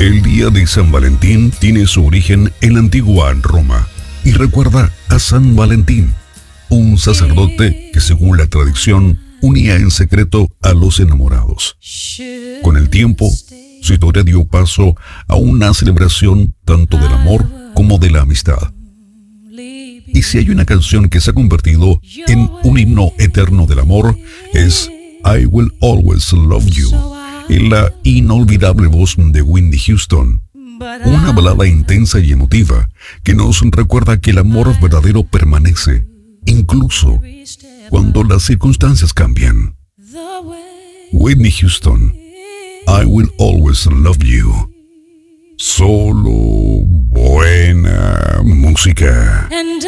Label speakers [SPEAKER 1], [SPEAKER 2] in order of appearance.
[SPEAKER 1] El día de San Valentín tiene su origen en la antigua Roma y recuerda a San Valentín, un sacerdote que, según la tradición, unía en secreto a los enamorados. Con el tiempo, su historia dio paso a una celebración tanto del amor como de la amistad. Y si hay una canción que se ha convertido en un himno eterno del amor, es I Will Always Love You, en la inolvidable voz de Whitney Houston. Una balada intensa y emotiva que nos recuerda que el amor verdadero permanece, incluso cuando las circunstancias cambian. Whitney Houston, I Will Always Love You. Solo buena música.